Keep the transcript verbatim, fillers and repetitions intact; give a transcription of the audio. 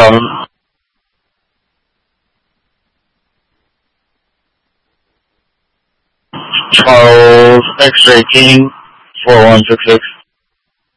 from Charles X-Ray King, four one six six.